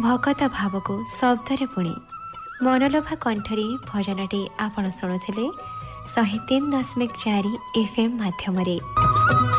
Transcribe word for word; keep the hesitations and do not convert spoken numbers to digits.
ଭଗତ ଭାବକୁ ଶବ୍ଦରେ ପୁଣି ମନଲୋଭା କଣ୍ଠରେ ଭଜନଟି ଆପଣ ଶୁଣୁଥିଲେ ଶହେ ତିନି ଦଶମିକ ଚାରି ଏଫ୍ ଏମ୍ ମାଧ୍ୟମରେ।